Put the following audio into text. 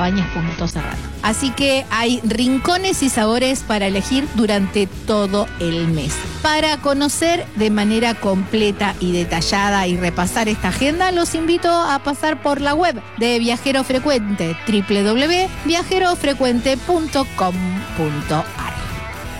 Cabañas.Serrano. Así que hay rincones y sabores para elegir durante todo el mes. Para conocer de manera completa y detallada y repasar esta agenda, los invito a pasar por la web de Viajero Frecuente, www.viajerofrecuente.com.ar.